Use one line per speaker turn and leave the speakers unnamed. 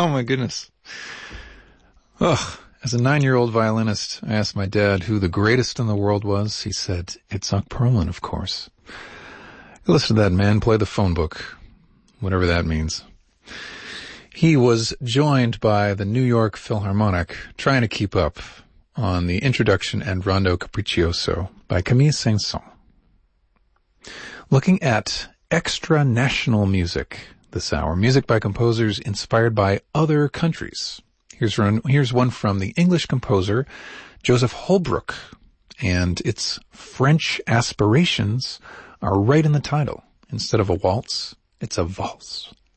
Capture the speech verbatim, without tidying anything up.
my goodness. Ugh. As a nine-year-old violinist, I asked my dad who the greatest in the world was. He said, Itzhak Perlman, of course. Listen to that man play the phone book, whatever that means. He was joined by the New York Philharmonic, trying to keep up on the introduction and Rondo Capriccioso by Camille Saint-Saëns. Looking at extra national music this hour, music by composers inspired by other countries. Here's one, here's one from the English composer Joseph Holbrooke, and its French aspirations are right in the title. Instead of a waltz, it's a valse.